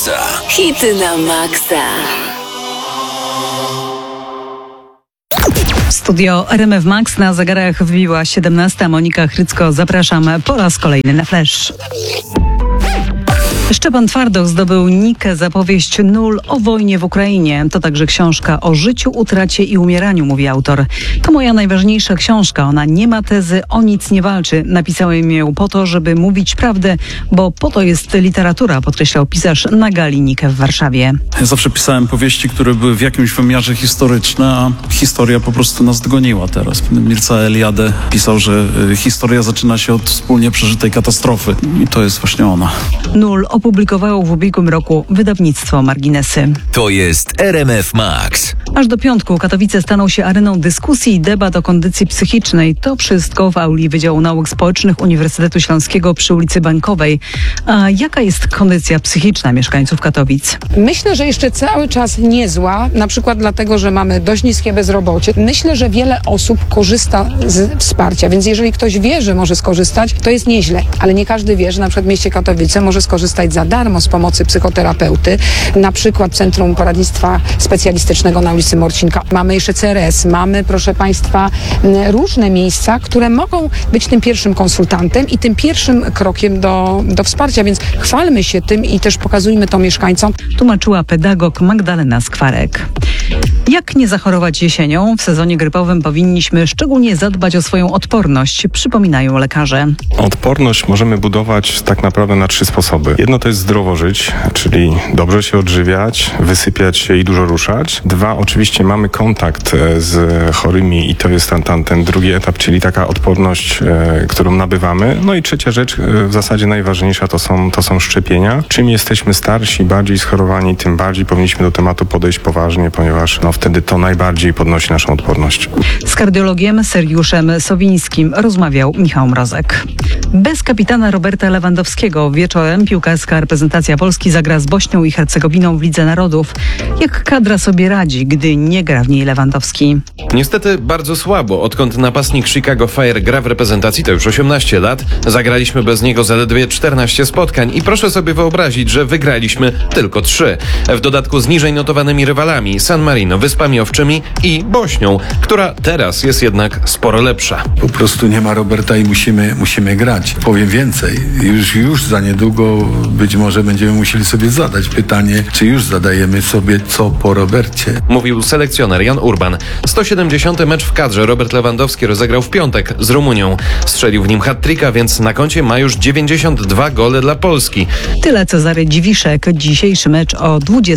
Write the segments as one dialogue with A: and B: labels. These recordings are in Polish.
A: Hity na maksa.
B: Studio RMF Max, na zegarach wbiła 17. Monika Chrycko, zapraszam po raz kolejny na Flash. Szczepan Twardoch zdobył Nikę za powieść Nul o wojnie w Ukrainie. To także książka o życiu, utracie i umieraniu, mówi autor. To moja najważniejsza książka. Ona nie ma tezy, o nic nie walczy. Napisałem ją po to, żeby mówić prawdę, bo po to jest literatura, podkreślał pisarz na gali Nikę w Warszawie.
C: Ja zawsze pisałem powieści, które były w jakimś wymiarze historyczne, a historia po prostu nas dogoniła teraz. Mircea Eliade pisał, że historia zaczyna się od wspólnie przeżytej katastrofy. I to jest właśnie ona.
B: Nul opublikowało w ubiegłym roku wydawnictwo Marginesy.
D: To jest RMF Max.
B: Aż do piątku Katowice staną się areną dyskusji i debat o kondycji psychicznej. To wszystko w auli Wydziału Nauk Społecznych Uniwersytetu Śląskiego przy ulicy Bankowej. A jaka jest kondycja psychiczna mieszkańców Katowic?
E: Myślę, że jeszcze cały czas niezła, na przykład dlatego, że mamy dość niskie bezrobocie. Myślę, że wiele osób korzysta z wsparcia, więc jeżeli ktoś wie, że może skorzystać, to jest nieźle. Ale nie każdy wie, że na przykład w mieście Katowice może skorzystać za darmo z pomocy psychoterapeuty, na przykład Centrum Poradnictwa Specjalistycznego na ulicy Morcinka. Mamy jeszcze CRS, mamy, proszę Państwa, różne miejsca, które mogą być tym pierwszym konsultantem i tym pierwszym krokiem do wsparcia, więc chwalmy się tym i też pokazujmy to mieszkańcom.
B: Tłumaczyła pedagog Magdalena Skwarek. Jak nie zachorować jesienią? W sezonie grypowym powinniśmy szczególnie zadbać o swoją odporność, przypominają lekarze.
F: Odporność możemy budować tak naprawdę na 3 sposoby. Jedno to jest zdrowo żyć, czyli dobrze się odżywiać, wysypiać się i dużo ruszać. 2, oczywiście mamy kontakt z chorymi i to jest ten drugi etap, czyli taka odporność, którą nabywamy. No i trzecia rzecz, w zasadzie najważniejsza, to są szczepienia. Czym jesteśmy starsi, bardziej schorowani, tym bardziej powinniśmy do tematu podejść poważnie, ponieważ wtedy to najbardziej podnosi naszą odporność.
B: Z kardiologiem Sergiuszem Sowińskim rozmawiał Michał Mrozek. Bez kapitana Roberta Lewandowskiego wieczorem piłkarska reprezentacja Polski zagra z Bośnią i Hercegowiną w Lidze Narodów. Jak kadra sobie radzi, gdy nie gra w niej Lewandowski?
G: Niestety bardzo słabo. Odkąd napastnik Chicago Fire gra w reprezentacji, to już 18 lat, zagraliśmy bez niego zaledwie 14 spotkań i proszę sobie wyobrazić, że wygraliśmy tylko 3. W dodatku z niżej notowanymi rywalami San Marino, Wyspami Owczymi i Bośnią, która teraz jest jednak sporo lepsza.
H: Po prostu nie ma Roberta i musimy grać. Powiem więcej, już za niedługo być może będziemy musieli sobie zadać pytanie, czy już zadajemy sobie co po Robercie.
G: Mówił selekcjoner Jan Urban. 170. mecz w kadrze Robert Lewandowski rozegrał w piątek z Rumunią. Strzelił w nim hat-tricka, więc na koncie ma już 92 gole dla Polski.
B: Tyle Cezary Dziwiszek. Dzisiejszy mecz o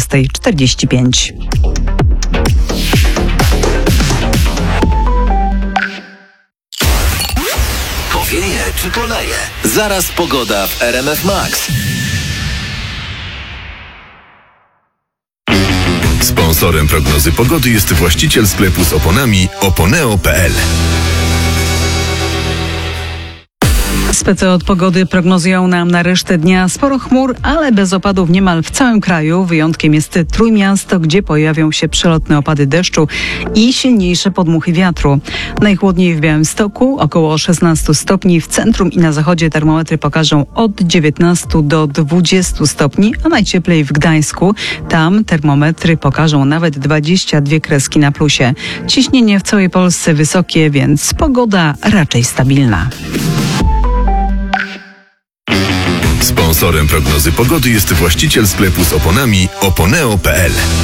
B: 20:45.
D: Powieje czy poleje? Zaraz pogoda w RMF Max. Sponsorem prognozy pogody jest właściciel sklepu z oponami Oponeo.pl.
B: Spece od pogody prognozują nam na resztę dnia sporo chmur, ale bez opadów niemal w całym kraju. Wyjątkiem jest Trójmiasto, gdzie pojawią się przelotne opady deszczu i silniejsze podmuchy wiatru. Najchłodniej w Białymstoku, około 16 stopni. W centrum i na zachodzie termometry pokażą od 19 do 20 stopni, a najcieplej w Gdańsku. Tam termometry pokażą nawet 22 kreski na plusie. Ciśnienie w całej Polsce wysokie, więc pogoda raczej stabilna.
D: Sponsorem prognozy pogody jest właściciel sklepu z oponami Oponeo.pl.